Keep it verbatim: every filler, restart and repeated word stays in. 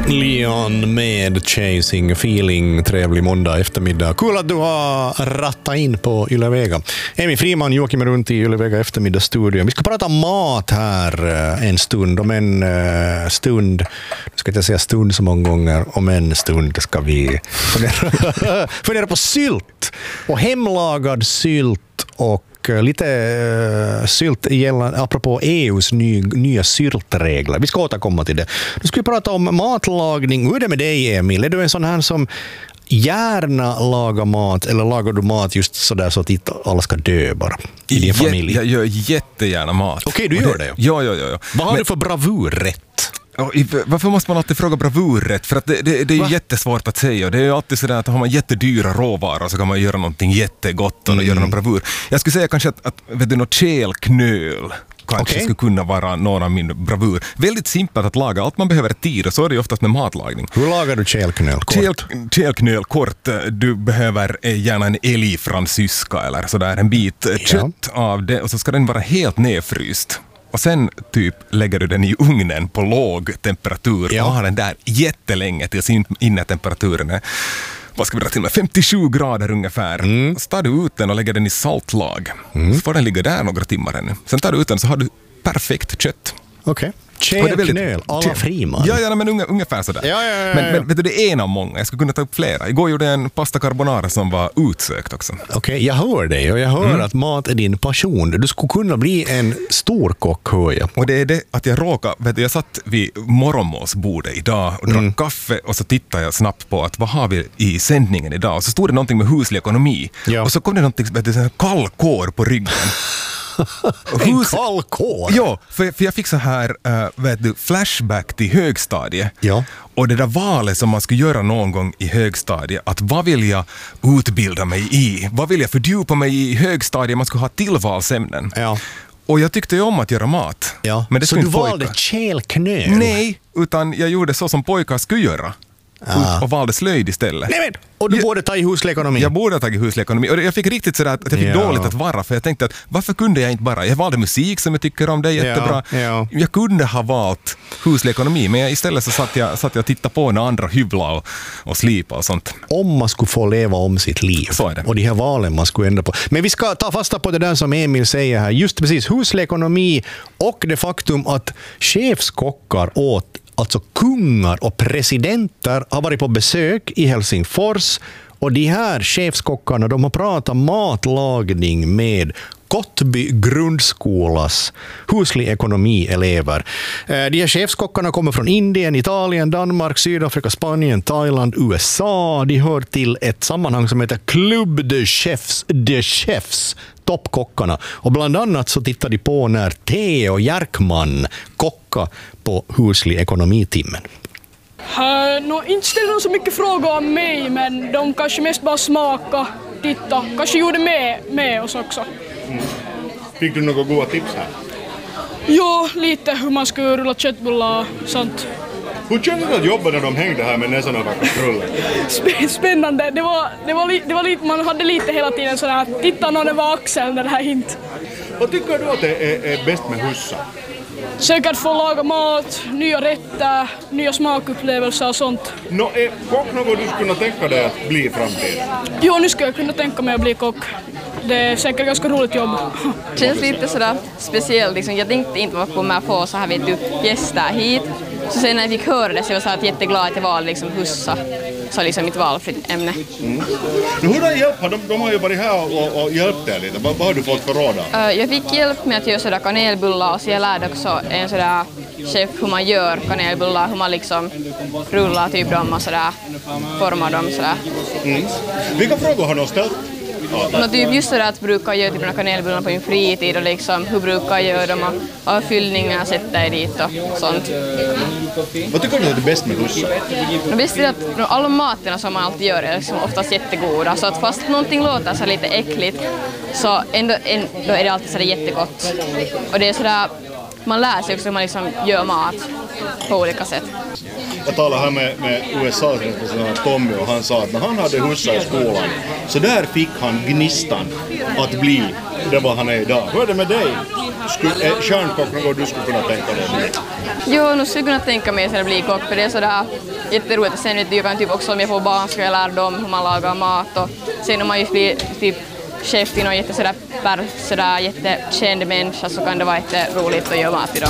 Leon med Chasing Feeling, trevlig måndag eftermiddag. Kul att du har rattat in på Ylevega. Emi Friman, Joakim runt i Ylevega eftermiddagsstudion. Vi ska prata mat här en stund. Om en uh, stund, jag ska inte säga stund så många gånger, om en stund ska vi fundera, fundera på sylt. Och hemlagad sylt och lite uh, sylt gällande, apropå E U:s ny, nya syltregler. Vi ska återkomma till det. Nu ska vi prata om matlagning. Hur är det med dig, Emil? Är du en sån här som gärna lagar mat, eller lagar du mat just sådär så att inte alla ska dö bara i din familj? Jag gör jättegärna mat. Okej, du gör det? Ja, ja, ja. ja. Vad har Men, du för bravurrätt? Varför måste man alltid fråga bravurrätt? För att det, det, det är ju jättesvårt att säga. Det är ju alltid sådär att har man jättedyra råvaror så kan man göra någonting jättegott och mm. göra någon bravur. Jag skulle säga kanske att, att vet du, något kälknöl kanske okay. skulle kunna vara någon av min bravur. Väldigt simpelt att laga. Allt man behöver är tid, och så är det ju oftast med matlagning. Hur lagar du kälknöl kort? Kälknöl kort. Du behöver gärna en älgfransyska eller sådär, en bit ja. kött av det, och så ska den vara helt nedfryst. Och sen typ lägger du den i ugnen på låg temperatur ja. och har den där jättelänge tills innetemperaturen är, vad ska vi dra till med, femtiosju grader ungefär. Mm. Så tar du ut den och lägger den i saltlag. Mm. Så får den ligga där några timmar ännu. Sen tar du ut den så har du perfekt kött. Okej. Okay. Kälknöl, alla Friman. Ja, ja, men unga, ungefär sådär. Ja, ja, ja, ja. Men, men vet du, det är en av många. Jag skulle kunna ta upp flera. Igår gjorde jag en pasta carbonara som var utsökt också. Okej, okay, jag hör dig och jag hör mm. att mat är din passion. Du skulle kunna bli en stor kock, hör jag. Och det är det att jag råkar, vet du, jag satt vid morgonmålsbordet idag och drack mm. kaffe, och så tittade jag snabbt på att vad har vi i sändningen idag. Och så stod det någonting med huslig ekonomi. Ja. Och så kom det någonting, vet du, kallkår på ryggen. En kallkår? Ja, för, för jag fick så här uh, vet du, flashback till högstadiet. Ja. Och det där valet som man skulle göra någon gång i högstadiet, att vad vill jag utbilda mig i? Vad vill jag fördjupa mig i högstadiet? Man skulle ha tillvalsämnen. Ja. Och jag tyckte ju om att göra mat. Ja. Men det så du valde kälknöl? Nej, utan jag gjorde så som pojkar skulle göra. Ah. Och valde slöjd istället. Nej, men, och du jag, borde ta i huslekonomi. Jag borde ta i huslekonomi. Och jag fick riktigt sådär att jag fick ja. dåligt att vara. För jag tänkte att varför kunde jag inte bara... Jag valde musik som jag tycker om, det är jättebra. Ja, ja. Jag kunde ha valt huslekonomi, men jag, istället så satt jag, satt jag och tittade på när andra hyvla och, och slipa och sånt. Om man skulle få leva om sitt liv. Så är det. Och de här valen man skulle ändra på. Men vi ska ta fasta på det där som Emil säger här. Just precis, huslekonomi och det faktum att chefskockar åt, alltså kungar och presidenter, har varit på besök i Helsingfors, och de här chefskockarna, de har pratat matlagning med Kottby grundskolas huslig ekonomi-elever. De här chefskockarna kommer från Indien, Italien, Danmark, Sydafrika, Spanien, Thailand, U S A. De hör till ett sammanhang som heter Club de Chefs, de Chefs, toppkockarna. Och bland annat så tittar de på när Theo Järkman kocka på huslig ekonomitimmen. Uh, no, inte ställer de så mycket frågor om mig, men de kanske mest bara smaka, titta, kanske gjorde med, med oss också. Mm. Fick du några goda tips här? Jo, lite hur man skulle rulla köttbullar och sånt. Hur kändes det att jobba när de hängde här med näsan över kastrullen? Spännande, det var, det, var li, det var lite, man hade lite hela tiden sådär att titta någon över axeln när det här inte. Vad tycker du att det är, är bäst med hussa? Säkert få laga mat, nya rätter, nya smakupplevelser och sånt. Nå, är kock något du skulle kunna tänka dig att bli i framtiden? Jo, nu ska jag kunna tänka mig att bli kock. Det är säkert ett ganska roligt jobb. Det känns lite sådär speciellt. Liksom. Jag tänkte inte att man kommer få så här, vet du, gäster hit. Så sen när jag fick höra det så jag var så jätteglad att jag valde liksom hussa. Så liksom mitt valfritt ämne. Mm. Hur har det hjälpt? De, de har ju varit här och, och hjälpt dig lite. Vad, vad har du fått för råd? Uh, jag fick hjälp med att göra sådär kanelbullar, och så jag lärde också en sådär chef hur man gör kanelbullar, hur man liksom rullar typ dem och sådär, formar dem sådär. Mm. Vilka frågor har de ställt? No, typ just sådär att brukar göra typ några kanelbullar på min fritid och liksom hur brukar jag göra dem och, och fyllningar sätta jag dit och sånt. Vad tycker du är det bästa med hussa? Det bästa är att alla materna som man alltid gör är liksom oftast jättegoda, så att fast någonting låter så lite äckligt så ändå, ändå är det alltid så jättegott. Och det är sådär, man lär sig också hur man liksom gör mat. på olika sätt. Jag talade här med, med U S A-representanten Tommy och han sa att när han hade hussar i skolan så där fick han gnistan att bli det vad han är idag. Hur är det med dig? Är kärnkock något du skulle kunna tänka dig? Jo, nu skulle jag kunna tänka mig att bli kock för det är sådär jätteroligt. Sen vet du, jag kan typ också om jag får barn ska jag lära dem hur man lagar mat och sen om man just blir typ chef till någon jätte sådär, sådär jättekänd människa så kan det vara jätteroligt att göra mat till dem.